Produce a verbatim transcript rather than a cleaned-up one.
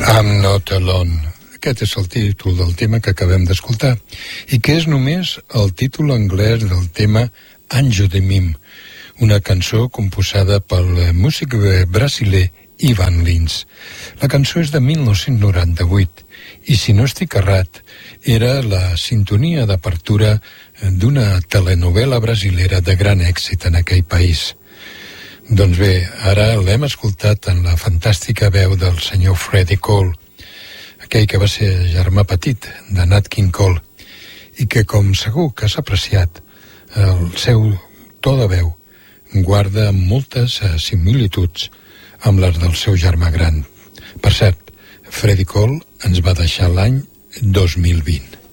I'm Not Alone. Aquest és el títol del tema que acabem d'escoltar i que és només el títol anglès del tema Anjo de Mim, una cançó composada pel músic brasiler Ivan Lins. La cançó és de mil nou-cents noranta-vuit i, si no estic errat, era la sintonia d'apertura d'una telenovela brasilera de gran èxit en aquell país. Doncs bé, ara l'hem escoltat en la fantàstica veu del senyor Freddie Cole, aquell que va ser germà petit de Nat King Cole, i que, com segur que has apreciat, el seu to de veu guarda moltes similituds amb les del seu germà gran. Per cert, Freddie Cole ens va deixar l'any dos mil vint.